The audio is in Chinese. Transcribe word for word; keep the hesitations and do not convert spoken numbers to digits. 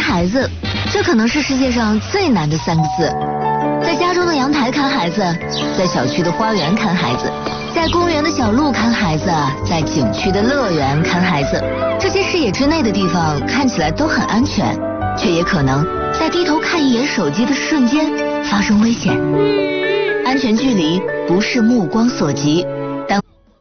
孩子，这可能是世界上最难的三个字。在家中的阳台看孩子，在小区的花园看孩子，在公园的小路看孩子，在景区的乐园看孩子。这些视野之内的地方看起来都很安全，却也可能在低头看一眼手机的瞬间发生危险。安全距离不是目光所及，